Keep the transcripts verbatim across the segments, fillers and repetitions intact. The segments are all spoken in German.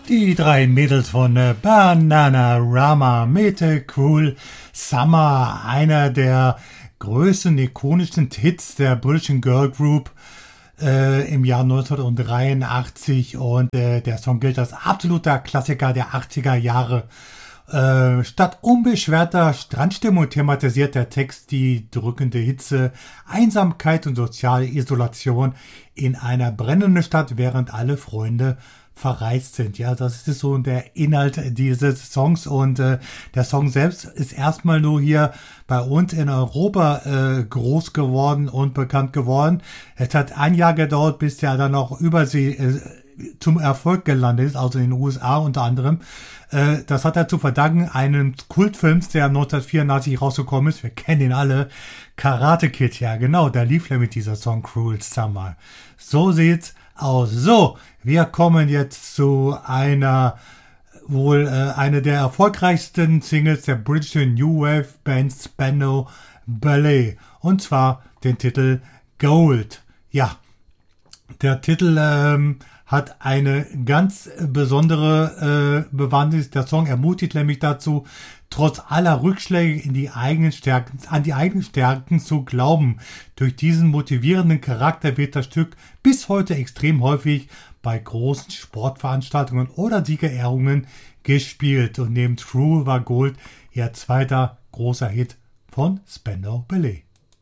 Die drei Mädels von äh, Bananarama mit äh, Cruel Summer, einer der größten, ikonischsten Hits der britischen Girl Group äh, im Jahr neunzehnhundertdreiundachtzig, und äh, der Song gilt als absoluter Klassiker der achtziger Jahre. Äh, statt unbeschwerter Strandstimmung thematisiert der Text die drückende Hitze, Einsamkeit und soziale Isolation in einer brennenden Stadt, während alle Freunde verreist sind. Ja, das ist so der Inhalt dieses Songs, und äh, der Song selbst ist erstmal nur hier bei uns in Europa äh, groß geworden und bekannt geworden. Es hat ein Jahr gedauert, bis der dann auch übersee äh, zum Erfolg gelandet ist, also in den U S A unter anderem. Äh, das hat er zu verdanken einem Kultfilm, der neunzehnhundertvierundachtzig rausgekommen ist. Wir kennen ihn alle. Karate Kid, ja genau, da lief er mit dieser Song Cruel Summer. So sieht's aus. So, wir kommen jetzt zu einer, wohl äh, eine der erfolgreichsten Singles der britischen New Wave Band Spandau Ballet, und zwar den Titel Gold. Ja, der Titel ähm, hat eine ganz besondere äh, Bewandtnis. Der Song ermutigt nämlich dazu, trotz aller Rückschläge in die eigenen Stärken, an die eigenen Stärken zu glauben. Durch diesen motivierenden Charakter wird das Stück bis heute extrem häufig bei großen Sportveranstaltungen oder Siegerehrungen gespielt. Und neben True war Gold ihr zweiter großer Hit von Spandau Ballet.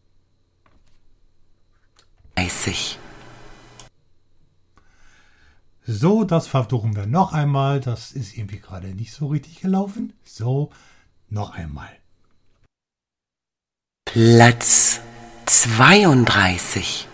dreißig. So, das versuchen wir noch einmal. Das ist irgendwie gerade nicht so richtig gelaufen. So, noch einmal. Platz zweiunddreißig.